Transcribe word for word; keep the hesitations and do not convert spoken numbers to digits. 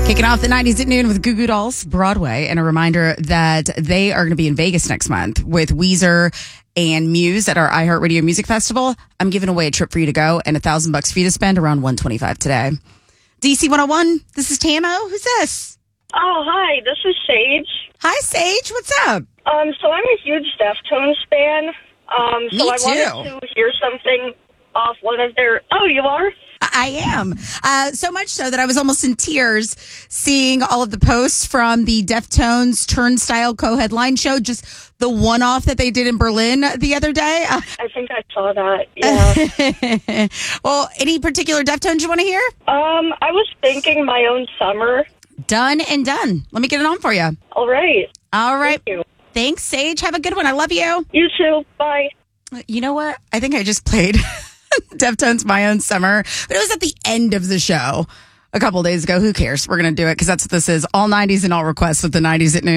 Kicking off the nineties at noon with Goo Goo Dolls Broadway, and a reminder that they are going to be in Vegas next month with Weezer and Muse at our iHeartRadio Music Festival. I'm giving away a trip for you to go and a thousand bucks for you to spend, around one twenty-five today. D C one oh one, this is Tamo. Who's this? Oh, hi, this is Sage. Hi, Sage. What's up? Um, so I'm a huge Deftones fan. Um, so Me I too. wanted to hear something off one of their... Oh, you are? I am. Uh, so much so that I was almost in tears seeing all of the posts from the Deftones Turnstile co-headline show, just the one-off that they did in Berlin the other day. Uh, I think I saw that, yeah. Well, any particular Deftones you want to hear? um, I was thinking My Own Summer. Done and done. Let me get it on for you. All right. All right. Thank you. Thanks, Sage. Have a good one. I love you. You too. Bye. You know what? I think I just played Deftones' My Own Summer, but it was at the end of the show a couple days ago. Who cares? We're going to do it because that's what this is. All nineties and all requests with the nineties at noon.